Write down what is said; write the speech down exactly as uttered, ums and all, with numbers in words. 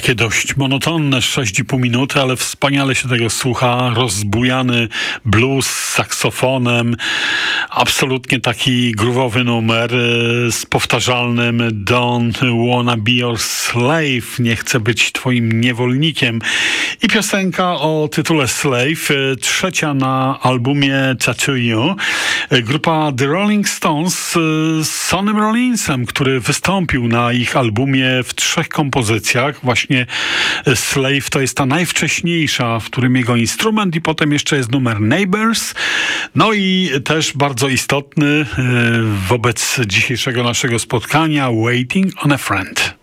Takie dość monotonne sześć i pół minuty, ale wspaniale się tego słucha. Rozbujany blues z saksofonem. Absolutnie taki groove'owy numer z powtarzalnym Don't wanna be your slave. Nie chcę być twoim niewolnikiem. I piosenka o tytule Slave, trzecia na albumie Tattoo You. Grupa The Rolling Stones z Sonnym Rollinsem, który wystąpił na ich albumie w trzech kompozycjach. Właśnie Slave to jest ta najwcześniejsza, w którym jego instrument, i potem jeszcze jest numer Neighbors. No i też bardzo istotny wobec dzisiejszego naszego spotkania Waiting on a Friend.